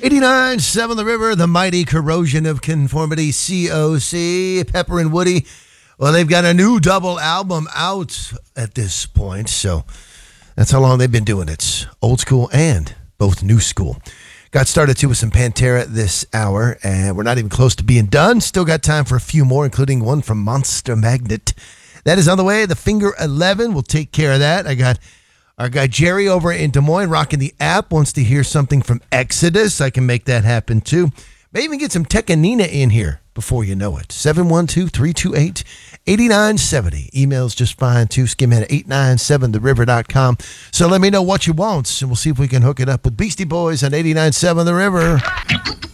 89.7 The River, the mighty Corrosion of Conformity, COC, Pepper and Woody. Well, they've got a new double album out at this point, so that's how long they've been doing it. Old school and both new school. Got started, too, with some Pantera this hour, and we're not even close to being done. Still got time for a few more, including one from Monster Magnet. That is on the way. The Finger 11 will take care of that. I got our guy Jerry over in Des Moines rocking the app, wants to hear something from Exodus. I can make that happen, too. May even get some Tekanina in here before you know it. 712-328-8970. Email's just fine, too. Skim in at 897theriver.com. So let me know what you want, and we'll see if we can hook it up with Beastie Boys on 89.7 The River.